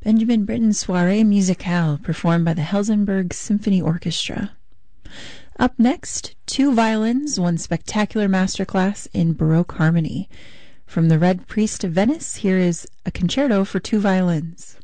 Benjamin Britten's Soirée Musicale, performed by the Helsingborg Symphony Orchestra. Up next, two violins, one spectacular masterclass in Baroque harmony. From The Red Priest of Venice, here is a concerto for two violins.